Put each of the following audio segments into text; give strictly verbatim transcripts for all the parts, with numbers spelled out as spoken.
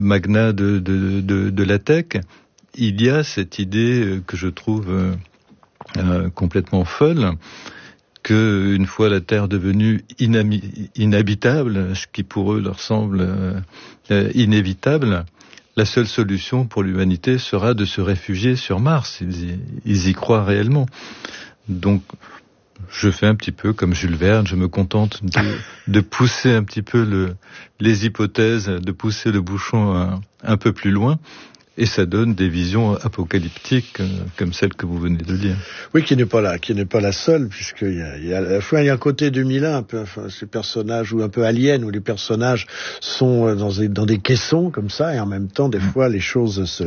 magnat de, de, de, de la tech, il y a cette idée que je trouve euh, euh, complètement folle, que une fois la Terre devenue inami- inhabitable, ce qui pour eux leur semble euh, euh, inévitable, la seule solution pour l'humanité sera de se réfugier sur Mars. Ils y, ils y croient réellement. Donc, je fais un petit peu comme Jules Verne, je me contente de, de pousser un petit peu le, les hypothèses, de pousser le bouchon un, un peu plus loin. Et ça donne des visions apocalyptiques euh, comme celle que vous venez de dire. Oui, qui n'est pas là, qui n'est pas la seule, puisqu'il y a, il y a à la fois il y a un côté deux mille un, un peu, enfin, ces personnages ou un peu alien, où les personnages sont dans des, dans des caissons comme ça, et en même temps, des mmh. fois, les choses se,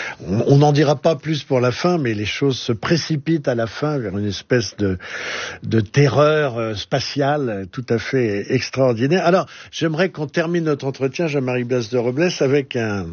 on n'en dira pas plus pour la fin, mais les choses se précipitent à la fin vers une espèce de, de terreur spatiale tout à fait extraordinaire. Alors, j'aimerais qu'on termine notre entretien, Jean-Marie Blas de Robles, avec un,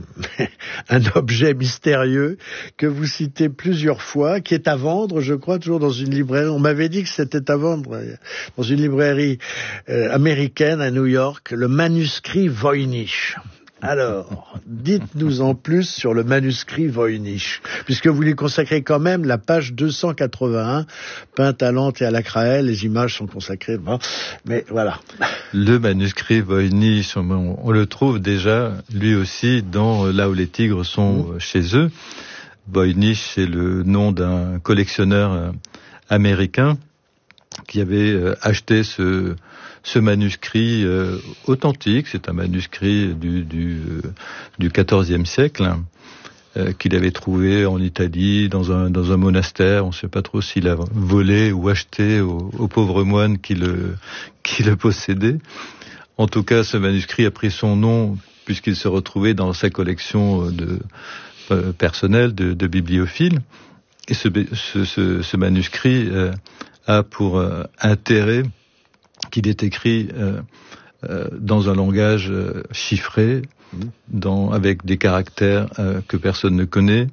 un objet mystérieux que vous citez plusieurs fois, qui est à vendre, je crois, toujours dans une librairie. On m'avait dit que c'était à vendre dans une librairie euh, américaine à New York, le manuscrit Voynich. Alors, dites-nous en plus sur le manuscrit Voynich, puisque vous lui consacrez quand même la page deux cent quatre-vingt-un, peinte à l'encre et à la craie, les images sont consacrées, bon, mais voilà. Le manuscrit Voynich, on, on le trouve déjà, lui aussi, dans Là où les tigres sont mmh. chez eux. Voynich, c'est le nom d'un collectionneur euh, américain qui avait euh, acheté ce... ce manuscrit euh, authentique, c'est un manuscrit du, du, euh, du quatorzième siècle, hein, euh, qu'il avait trouvé en Italie, dans un, dans un monastère. On ne sait pas trop s'il a volé ou acheté aux, aux pauvres moines qui le, qui le possédaient. En tout cas, ce manuscrit a pris son nom puisqu'il se retrouvait dans sa collection de, euh, personnelle de, de bibliophiles. Et ce, ce, ce, ce manuscrit euh, a pour euh, intérêt qu'il est écrit euh, euh, dans un langage euh, chiffré, dans, avec des caractères euh, que personne ne connaît,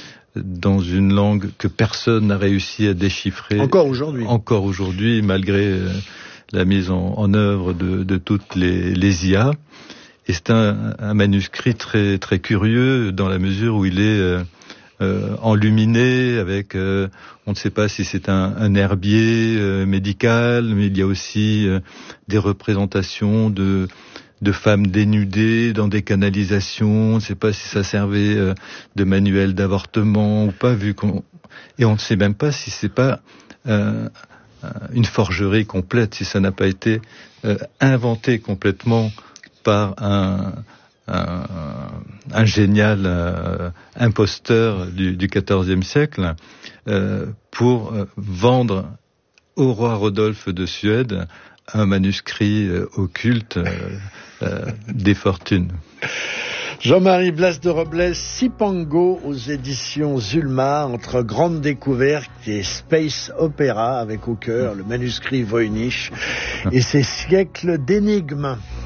dans une langue que personne n'a réussi à déchiffrer. Encore aujourd'hui. Encore aujourd'hui, malgré euh, la mise en, en œuvre de, de toutes les, les I A. Et c'est un, un manuscrit très, très curieux dans la mesure où il est... Euh, Euh, enluminé avec, euh, on ne sait pas si c'est un, un herbier euh, médical, mais il y a aussi euh, des représentations de, de femmes dénudées dans des canalisations. On ne sait pas si ça servait euh, de manuel d'avortement ou pas, vu qu'on et on ne sait même pas si c'est pas euh, une forgerie complète, si ça n'a pas été euh, inventé complètement par un Un, un génial euh, imposteur du, du quatorzième siècle euh, pour euh, vendre au roi Rodolphe de Suède un manuscrit euh, occulte euh, euh, des fortunes. Jean-Marie Blas de Robles, Cipango aux éditions Zulma, entre Grande Découverte et Space Opera, avec au cœur le manuscrit Voynich et ses siècles d'énigmes.